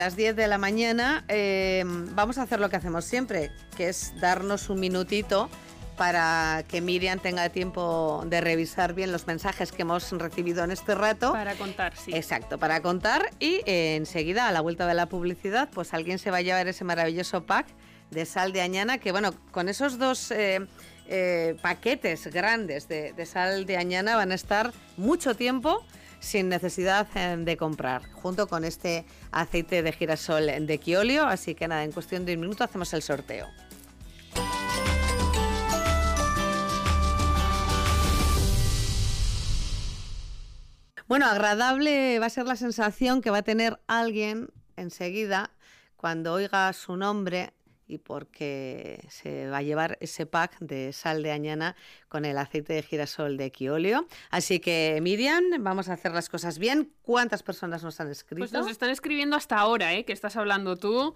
las 10 de la mañana vamos a hacer lo que hacemos siempre, que es darnos un minutito para que Miriam tenga tiempo de revisar bien los mensajes que hemos recibido en este rato. Para contar, sí. Exacto, para contar y enseguida, a la vuelta de la publicidad, pues alguien se va a llevar ese maravilloso pack de sal de Añana, que bueno, con esos dos paquetes grandes de sal de Añana van a estar mucho tiempo sin necesidad de comprar, junto con este aceite de girasol de Quiolio. Así que nada, en cuestión de un minuto hacemos el sorteo. Bueno, agradable va a ser la sensación que va a tener alguien enseguida cuando oiga su nombre y porque se va a llevar ese pack de sal de Añana con el aceite de girasol de Quiolio. Así que, Miriam, vamos a hacer las cosas bien. ¿Cuántas personas nos han escrito? Pues nos están escribiendo hasta ahora, que estás hablando tú.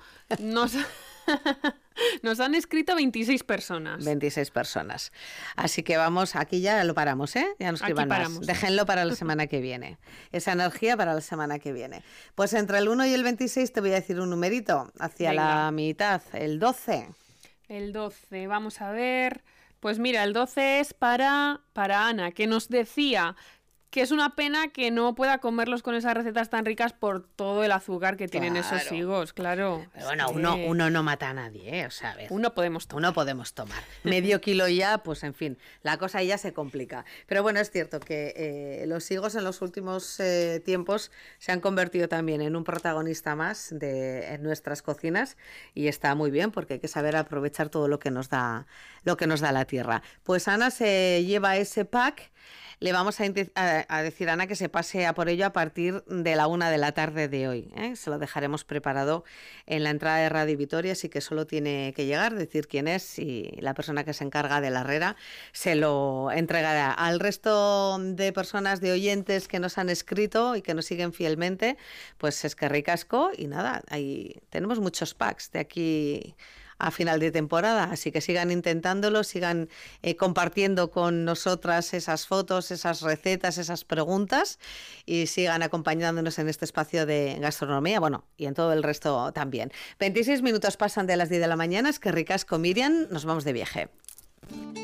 Nos han escrito 26 personas. 26 personas. Así que vamos, aquí ya lo paramos, ya no escriban más. Déjenlo para la semana que viene. Esa energía para la semana que viene. Pues entre el 1 y el 26 te voy a decir un numerito. Hacia la mitad, el 12. El 12, vamos a ver. Pues mira, el 12 es para Ana, que nos decía que es una pena que no pueda comerlos con esas recetas tan ricas por todo el azúcar que tienen esos higos, claro. Pero bueno, uno no mata a nadie, o sea, a ver. Uno podemos tomar. Medio kilo ya, pues en fin, la cosa ya se complica. Pero bueno, es cierto que los higos en los últimos tiempos se han convertido también en un protagonista más en nuestras cocinas y está muy bien porque hay que saber aprovechar todo lo que nos da la tierra. Pues Ana se lleva ese pack. Le vamos a decir a Ana que se pase a por ello a partir de la 1 de la tarde de hoy. Se lo dejaremos preparado en la entrada de Radio Vitoria, así que solo tiene que llegar, decir quién es y la persona que se encarga de la herrera se lo entregará. Al resto de personas, de oyentes que nos han escrito y que nos siguen fielmente, pues es que ricasco y nada, ahí tenemos muchos packs de aquí a final de temporada, así que sigan intentándolo, sigan compartiendo con nosotras esas fotos, esas recetas, esas preguntas y sigan acompañándonos en este espacio de gastronomía, bueno, y en todo el resto también. 26 minutos pasan de las 10 de la mañana, es que ricasco, Miriam, nos vamos de viaje.